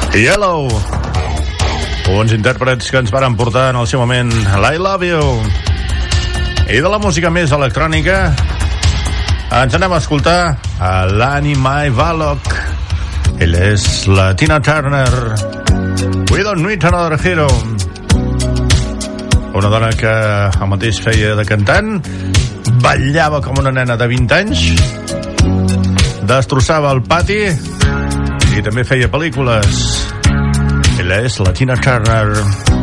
Yellow, uns intèrprets que ens varen portar en el seu moment l'I Love You. I de la música més electrònica ens anem a escoltar a l'Annie Mai Balok. Ella és la Tina Turner. We Don't Need Another Hero. Una dona que el mateix feia de cantant, ballava com una nena de 20 anys, destrossava el pati i també feia pel·lícules. Ella és la Tina Turner.